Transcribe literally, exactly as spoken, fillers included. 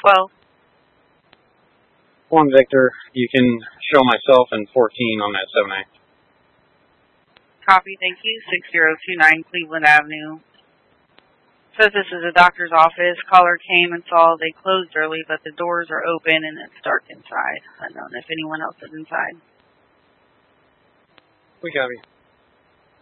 twelve. One Victor, you can show myself and fourteen on that seven A. Copy, thank you. six zero two nine Cleveland Avenue. Says this is a doctor's office. Caller came and saw they closed early, but the doors are open and it's dark inside. Unknown if anyone else is inside. We copy.